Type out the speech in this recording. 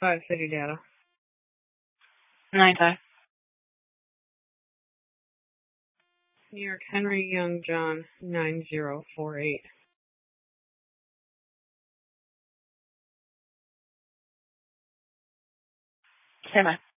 5 city data. 9-5. New York, Henry Young John, 9048. Stand by.